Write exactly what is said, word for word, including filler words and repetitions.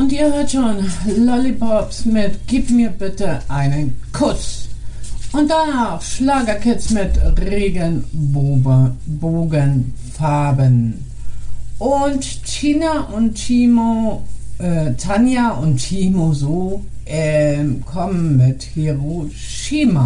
Und ihr hört schon Lollipops mit Gib mir bitte einen Kuss. Und danach Schlagerkids mit Regenbogenfarben. Und Tina und Timo, äh, Tanja und Timo so, äh, kommen mit Hiroshima.